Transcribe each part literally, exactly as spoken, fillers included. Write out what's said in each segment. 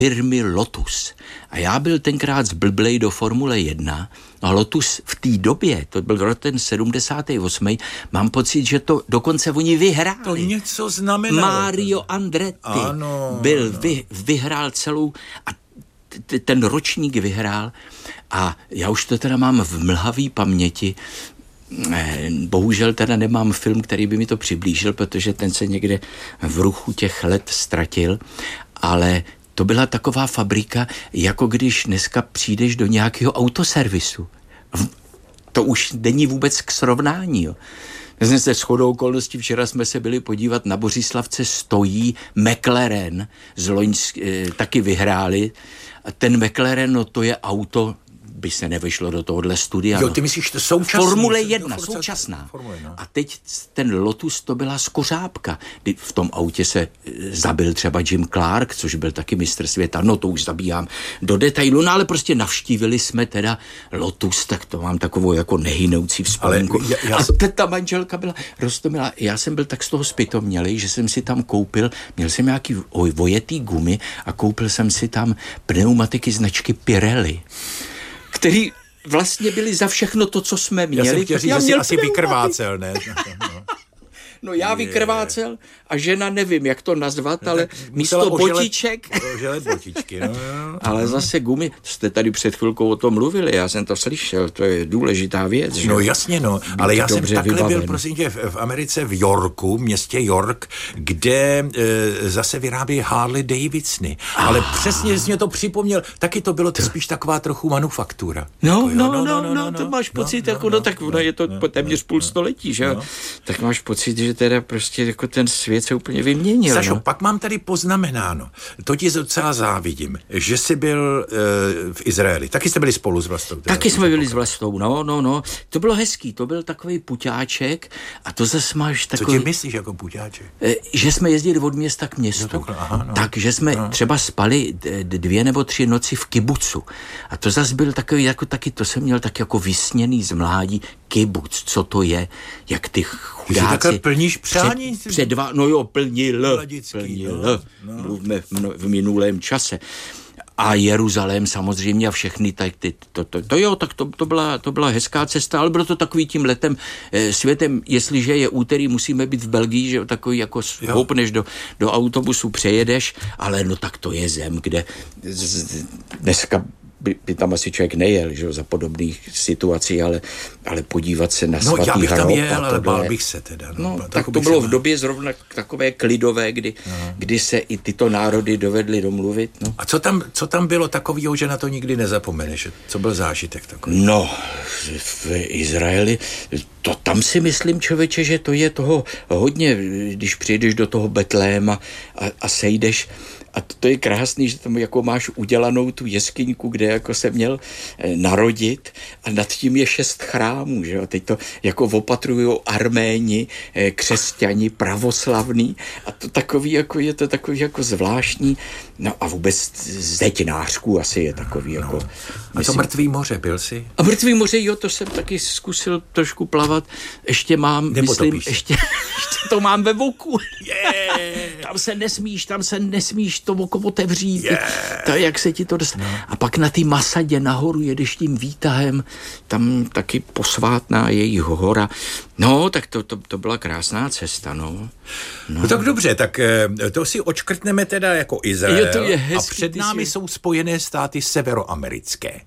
firmy Lotus. A já byl tenkrát zblblej do Formule jedna a Lotus v té době, to byl rok ten sedmdesátý osmý, mám pocit, že to dokonce oni vyhráli. To něco znamenalo. Mario Andretti ano, byl, ano. Vy, vyhrál celou a t- ten ročník vyhrál a já už to teda mám v mlhavý paměti. Bohužel teda nemám film, který by mi to přiblížil, protože ten se někde v ruchu těch let ztratil, ale to byla taková fabrika, jako když dneska přijdeš do nějakého autoservisu. To už není vůbec k srovnání. Jo. Jsme se shodou okolností, včera jsme se byli podívat, na Bořislavce stojí McLaren, z Loňsk, eh, taky vyhráli. A ten McLaren, no to je auto, by se nevyšlo do tohohle studia. Jo, ty myslíš to současný? Formule jedna, no, současná. Formule, no. A teď ten Lotus to byla skořápka. V tom autě se zabil třeba Jim Clark, což byl taky mistr světa. No to už zabíjám do detailu, no ale prostě navštívili jsme teda Lotus, tak to mám takovou jako nehynoucí vzpomínku. Já, já... A te, ta manželka byla roztomilá. Já jsem byl tak z toho zpytomělej, že jsem si tam koupil, měl jsem nějaký vojetý gumy a koupil jsem si tam pneumatiky značky Pirelli, který vlastně byli za všechno to, co jsme měli. Já jsem chtěl říct, že jsi asi vykrvácel, ne? No já vykrvácel a žena nevím, jak to nazvat, no, ale místo botiček... Oželet botičky, no, no. Ale zase gumy, jste tady před chvilkou o tom mluvili, já jsem to slyšel, to je důležitá věc. Že? No jasně, no, ale já jsem takhle vybaven. byl, prosím tě, v, v Americe, v Yorku, městě York, kde e, zase vyrábí Harley Davidsony. Ah. Ale přesně jsi mě to připomněl, taky to bylo to spíš taková trochu manufaktura. No, jako, no, no, no, no, no, to máš pocit, no, jako, no, no tak no, je to no, téměř no, půl století, že no. Tak máš pocit, že teda prostě jako ten svět se úplně vyměnil. Sašo, no. pak mám tady poznamenáno, to ti docela závidím, že jsi byl e, v Izraeli. Taky jste byli spolu s Vlastou. Taky jsme byli s Vlastou, no, no, no. To bylo hezký, to byl takový puťáček a to zase máš takový... Co ti myslíš jako puťáček? E, že jsme jezdili od města k městu. No, takhle, aha, no. Takže jsme no. třeba spali dvě nebo tři noci v kibucu. A to zase byl takový, jako taky, to jsem měl tak jako vysněný z mládí, kibuc, co to je, jak ty chudáci... Ty takhle plníš přání? Před, před dva, no jo, plnil, Mladický, plnil, no, no. mluvme v, v minulém čase. A Jeruzalém samozřejmě a všechny, tak ty, to, to, to jo, tak to, to, byla, to byla hezká cesta, ale bylo to takový tím letem e, světem, jestliže je úterý, musíme být v Belgii, že takový jako houpneš do, do autobusu, přejedeš, ale no tak to je zem, kde z, dneska by, by tam asi člověk nejel, že za podobných situací, ale, ale podívat se na no, svatý hrob. No já bych tam jel, ale tohle, bál bych se teda. No, no tak to bylo v době zrovna takové klidové, kdy, no. kdy se i tyto národy dovedly domluvit. No. A co tam, co tam bylo takového, že na to nikdy nezapomeneš? Co byl zážitek takový? No, v Izraeli, to tam si myslím, člověče, že to je toho hodně, když přijdeš do toho Betléma a, a sejdeš. A to, to je krásný, že tam jako máš udělanou tu jeskyňku, kde jako se měl eh, narodit a nad tím je šest chrámů, že jo. Teď to jako opatrujou Arméni, eh, křesťani, pravoslavní a to takový jako je to takový jako zvláštní. No a vůbec zeď nářků asi je takový jako... No. A to Mrtvý moře byl jsi? A Mrtvý moře, jo, to jsem taky zkusil trošku plavat. Ještě mám, Nebo myslím, ještě, ještě to mám ve voku. Yeah. Tam se nesmíš, tam se nesmíš to oko otevřít. Yeah. To, jak se ti to dostane. No. A pak na ty Masadě nahoru jedeš tím výtahem, tam taky posvátná jejich hora. No, tak to, to, to byla krásná cesta, no. No. No tak dobře, tak to si očkrtneme teda jako Izrael. Jo, to je hezký, a před námi jsi... jsou Spojené státy severoamerické.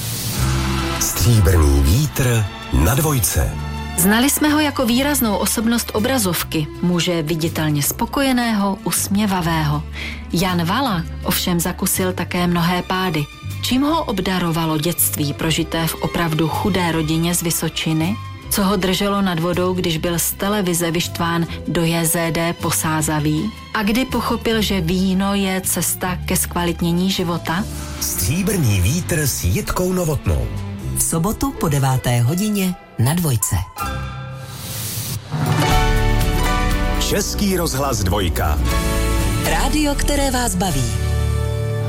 Stříbrný vítr na dvojce. Znali jsme ho jako výraznou osobnost obrazovky, muže viditelně spokojeného, usměvavého. Jan Vala ovšem zakusil také mnohé pády. Čím ho obdarovalo dětství prožité v opravdu chudé rodině z Vysočiny? Co ho drželo nad vodou, když byl z televize vyštván do J Z D Posázaví? A kdy pochopil, že víno je cesta ke zkvalitnění života? Stříbrný vítr s Jitkou Novotnou. V sobotu po deváté hodině na dvojce. Český rozhlas dvojka. Rádio, které vás baví.